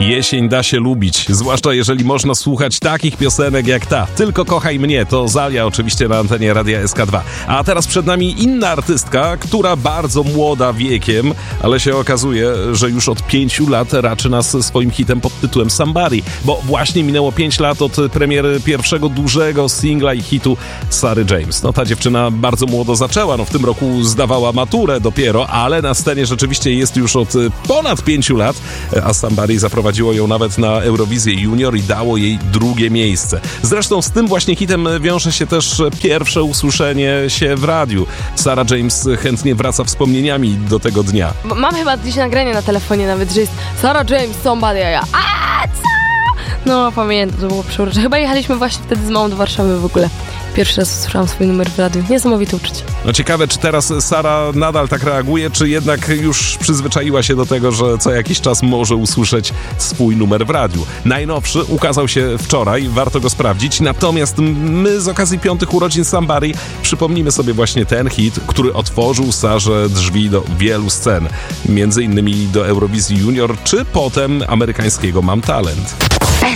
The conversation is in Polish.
Jesień da się lubić, zwłaszcza jeżeli można słuchać takich piosenek jak ta. Tylko kochaj mnie, to Zalia oczywiście na antenie Radia SK2. A teraz przed nami inna artystka, która bardzo młoda wiekiem, ale się okazuje, że już od 5 lat raczy nas swoim hitem pod tytułem Somebody, bo właśnie minęło 5 lat od premiery pierwszego dużego singla i hitu Sary James. No ta dziewczyna bardzo młodo zaczęła, w tym roku zdawała maturę dopiero, ale na scenie rzeczywiście jest już od ponad 5 lat, a Somebody zaprowadziło ją nawet na Eurowizję Junior i dało jej drugie miejsce. Zresztą z tym właśnie hitem wiąże się też pierwsze usłyszenie się w radiu. Sara James chętnie wraca wspomnieniami do tego dnia. Mam chyba gdzieś nagranie na telefonie nawet, że jest Sara James, Somebody, a ja co? No pamiętam, to było przeurocze. Chyba jechaliśmy właśnie wtedy z mamą do Warszawy w ogóle. Pierwszy raz usłyszałam swój numer w radiu. Niesamowite uczucie. No ciekawe, czy teraz Sara nadal tak reaguje, czy jednak już przyzwyczaiła się do tego, że co jakiś czas może usłyszeć swój numer w radiu. Najnowszy ukazał się wczoraj, warto go sprawdzić, natomiast my z okazji 5 urodzin Somebody przypomnimy sobie właśnie ten hit, który otworzył Sarze drzwi do wielu scen, między innymi do Eurowizji Junior, czy potem amerykańskiego Mam Talent.